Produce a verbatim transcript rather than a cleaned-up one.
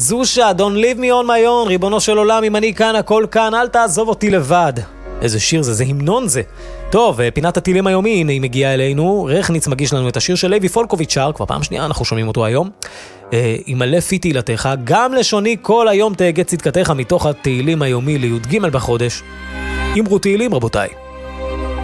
זושה, don't leave me on my own, ריבונו של עולם, אם אני כאן, הכל כאן, אל תעזוב אותי לבד. איזה שיר זה, זה המנון זה. טוב, פינת הטילים היומי, הנה היא מגיעה אלינו. רכניץ מגיש לנו את השיר של לוי פולקוביץ' שר, כבר פעם שנייה אנחנו שומעים אותו היום. עם מלא פי תהילתך, גם לשוני כל היום תהגה צדקתך, מתוך התהילים היומי לי"ג בחודש. אמרו תהילים רבותיי.